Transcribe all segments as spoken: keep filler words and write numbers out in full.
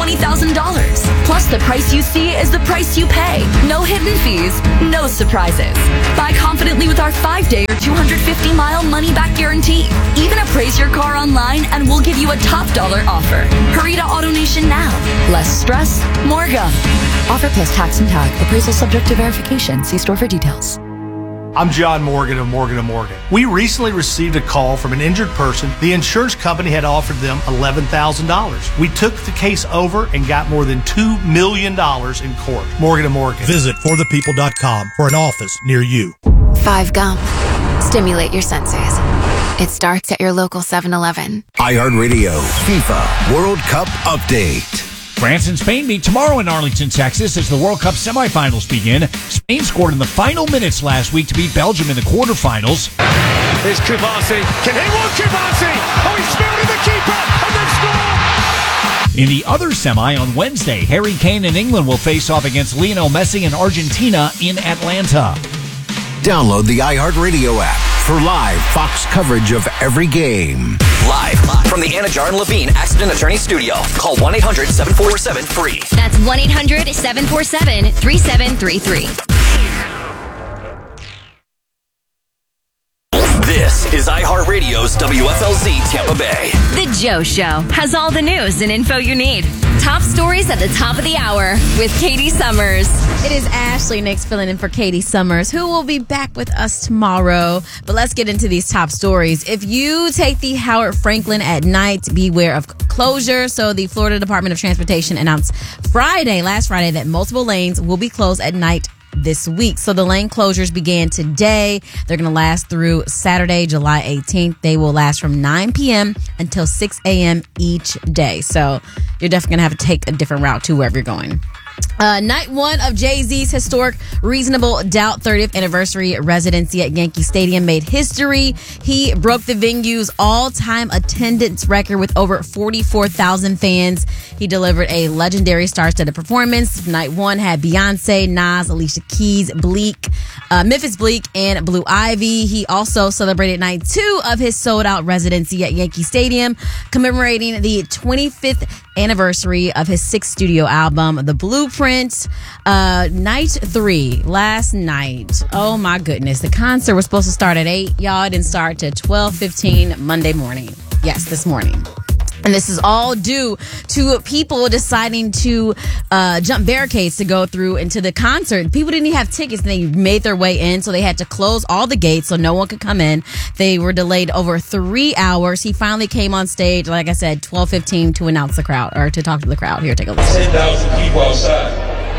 twenty thousand dollars. Plus, the price you see is the price you pay. No hidden fees, no surprises. Buy confidently with our five-day or two hundred fifty mile money-back guarantee. Even appraise your car online and we'll give you a top dollar offer. Hurry to AutoNation now. Less stress, more gum. Offer plus tax and tag. Appraisal subject to verification. See store for details. I'm John Morgan of Morgan and Morgan. We recently received a call from an injured person. The insurance company had offered them eleven thousand dollars. We took the case over and got more than two million dollars in court. Morgan and Morgan. Visit for the people dot com for an office near you. Five Gum. Stimulate your senses. It starts at your local seven eleven. iHeartRadio FIFA World Cup Update. France and Spain meet tomorrow in Arlington, Texas as the World Cup semifinals begin. Spain scored in the final minutes last week to beat Belgium in the quarterfinals. Here's Kouassi. Can he walk Kouassi? Oh, he's spilled in the keeper and then score! In the other semi on Wednesday, Harry Kane and England will face off against Lionel Messi and Argentina in Atlanta. Download the iHeartRadio app for live Fox coverage of every game. Live from the Anajar and Levine Accident Attorney Studio. Call one eight hundred seven four seven free. That's one eight hundred seven four seven three seven three three. This is iHeartRadio's W F L Z Tampa Bay. The Joe Show has all the news and info you need. Top stories at the top of the hour with Katie Summers. It is Ashley Nix filling in for Katie Summers, who will be back with us tomorrow. But let's get into these top stories. If you take the Howard Franklin at night, beware of closure. So the Florida Department of Transportation announced Friday, last Friday, that multiple lanes will be closed at night this week. So the lane closures began today. They're going to last through Saturday, July eighteenth. They will last from nine p.m. until six a.m. each day. So you're definitely going to have to take a different route to wherever you're going. Uh, night one of Jay-Z's historic Reasonable Doubt thirtieth anniversary residency at Yankee Stadium made history. He broke the venue's all-time attendance record with over forty-four thousand fans. He delivered a legendary star-studded performance. Night one had Beyonce, Nas, Alicia Keys, Bleak, uh, Memphis Bleak, and Blue Ivy. He also celebrated night two of his sold-out residency at Yankee Stadium, commemorating the twenty-fifth anniversary of his sixth studio album, The Blueprint. Uh, night three, last night. Oh my goodness. The concert was supposed to start at eight. Y'all, it didn't start to twelve fifteen Monday morning. Yes, this morning. And this is all due to people deciding to uh, jump barricades to go through into the concert. People didn't even have tickets, and they made their way in, so they had to close all the gates so no one could come in. They were delayed over three hours. He finally came on stage, like I said, twelve fifteen to announce the crowd, or to talk to the crowd. Here, take a listen. ten thousand people outside.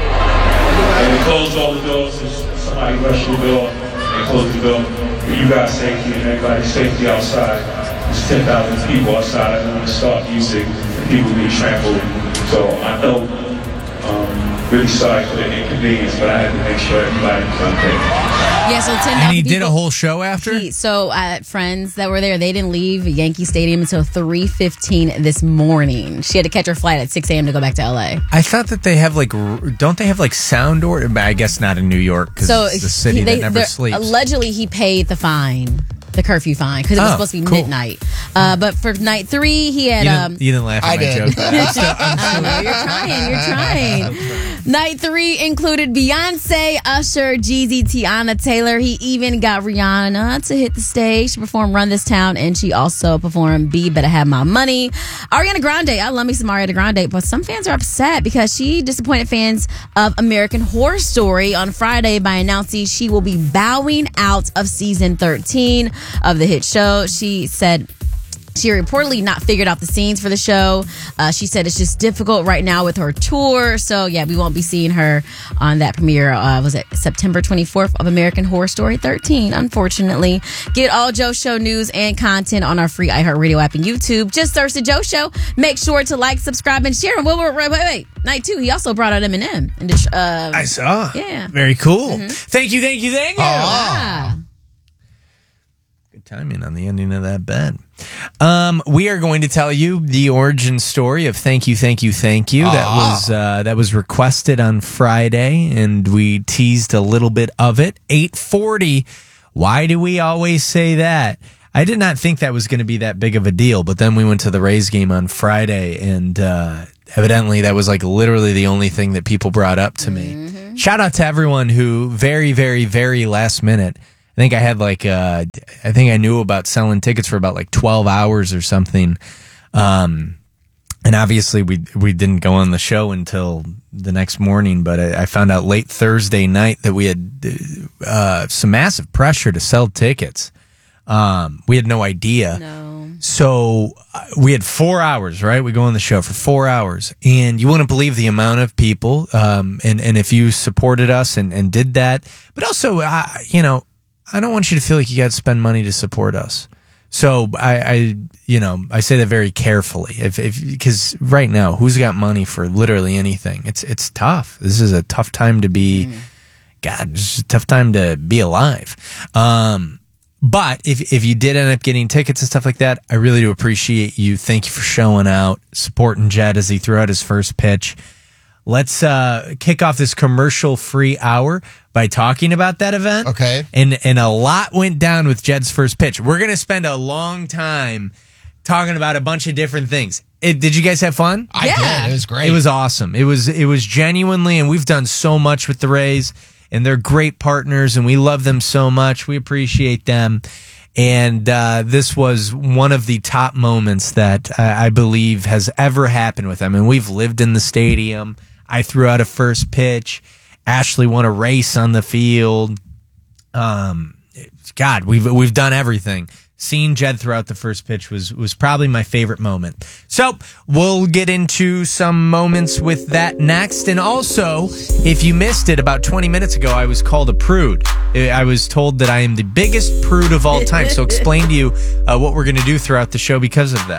And we closed all the doors, so somebody rushed the door and closed the door. For you guys' safety and everybody's safety outside. There's ten thousand people outside. I don't want to start music and people be trampled. So I know, um, really sorry for the inconvenience, but I had to make sure everybody was okay. Yeah, so ten thousand And he people, did a whole show after? He, so uh, friends that were there, they didn't leave Yankee Stadium until three fifteen this morning. She had to catch her flight at six a.m. to go back to L A. I thought that they have like, r- don't they have like sound or? I guess not in New York because So it's the city he- they- that never they're- sleeps. Allegedly, he paid the fine. The curfew fine, because it was Oh, supposed to be cool. midnight. Uh, but for night three, he had... You um, didn't, you didn't laugh at I my did. joke. but I'm still- I'm I still- know, you're trying, you're trying. Night three included Beyonce, Usher, Jeezy, Tiana Taylor. He even got Rihanna to hit the stage to perform Run This Town, and she also performed Be Better Have My Money. Ariana Grande, I love me some Ariana Grande, but some fans are upset because she disappointed fans of American Horror Story on Friday by announcing she will be bowing out of season thirteen of the hit show. She said she reportedly not figured out the scenes for the show. Uh, she said it's just difficult right now with her tour. So, yeah, we won't be seeing her on that premiere. Uh, was it September twenty-fourth of American Horror Story thirteen, unfortunately. Get all Joe Show news and content on our free iHeartRadio app and YouTube. Just search the Joe Show. Make sure to like, subscribe, and share. And wait, wait, wait, wait. Night two, he also brought out Eminem. And uh, I saw. Yeah. Very cool. Mm-hmm. Thank you, thank you, thank you. Ah. Good timing on the ending of that bet. Um, we are going to tell you the origin story of Thank You, Thank You, Thank You. That was uh, that was requested on Friday, and we teased a little bit of it. eight forty. Why do we always say that? I did not think that was going to be that big of a deal, but then we went to the Rays game on Friday, and uh, evidently that was like literally the only thing that people brought up to me. Shout out to everyone who very, very, very last minute. I think I had like, uh, I think I knew about selling tickets for about like twelve hours or something. Um, and obviously we, we didn't go on the show until the next morning, but I, I found out late Thursday night that we had, uh, some massive pressure to sell tickets. Um, we had no idea. No. So uh, we had four hours, right? We go on the show for four hours and you wouldn't believe the amount of people. Um, and, and if you supported us and, and did that, but also, uh, you know, I don't want you to feel like you got to spend money to support us. So I, I, you know, I say that very carefully. If, if, because right now, who's got money for literally anything? It's, it's tough. This is a tough time to be, mm. God, it's a tough time to be alive. Um, but if, if you did end up getting tickets and stuff like that, I really do appreciate you. Thank you for showing out, supporting Jed as he threw out his first pitch. Let's uh, kick off this commercial-free hour by talking about that event. Okay. And and a lot went down with Jed's first pitch. We're going to spend a long time talking about a bunch of different things. It, did you guys have fun? I yeah. did. It was great. It was awesome. It was it was genuinely, and we've done so much with the Rays, and they're great partners, and we love them so much. We appreciate them. And uh, this was one of the top moments that uh, I believe has ever happened with them. And we've lived in the stadium. I threw out a first pitch. Ashley won a race on the field. Um, God, we've we've done everything. Seeing Jed throw out the first pitch was was probably my favorite moment. So we'll get into some moments with that next. And also, if you missed it, about twenty minutes ago, I was called a prude. I was told that I am the biggest prude of all time. So explain to you uh, what we're going to do throughout the show because of that.